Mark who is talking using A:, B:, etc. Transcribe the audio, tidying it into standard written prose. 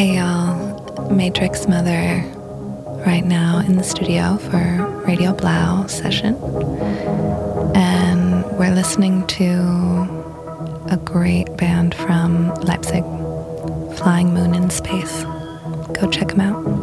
A: Hey y'all, Matrix Mother right now in the studio for Radio Blau session. And we're listening to a great band from Leipzig, Flying Moon in Space. Go check them out.